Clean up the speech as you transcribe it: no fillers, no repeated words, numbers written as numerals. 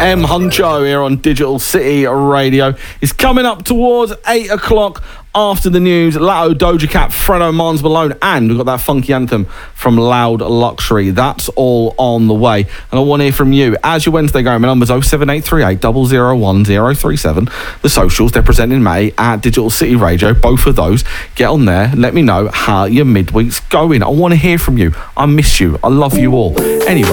M Huncho here on Digital City Radio. It's coming up towards 8 o'clock after the news. Latto, Doja Cat, Fredo, Mars Malone, and we've got that funky anthem from Loud Luxury. That's all on the way. And I want to hear from you. As your Wednesday going, my number's 07838 001 037. The socials, they're presenting May at Digital City Radio. Both of those. Get on there. Let me know how your midweek's going. I want to hear from you. I miss you. I love you all. Anyway.